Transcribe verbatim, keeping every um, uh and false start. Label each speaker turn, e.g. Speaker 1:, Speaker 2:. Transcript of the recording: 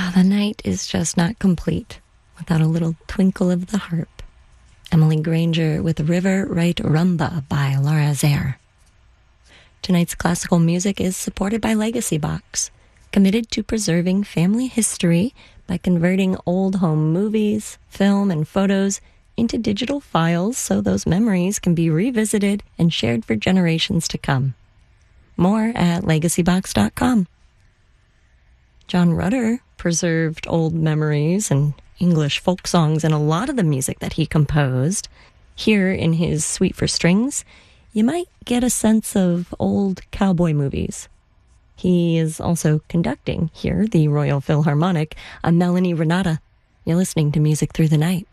Speaker 1: Ah, the night is just not complete without a little twinkle of the harp. Emily Granger with River Right Rumba by Laura Zaire. Tonight's classical music is supported by Legacy Box, committed to preserving family history by converting old home movies, film, and photos into digital files so those memories can be revisited and shared for generations to come. More at legacy box dot com. John Rutter preserved old memories and English folk songs in a lot of the music that he composed. Here in his Suite for Strings, you might get a sense of old cowboy movies. He is also conducting here, the Royal Philharmonic, a Melanie Renata. You're listening to Music Through the Night.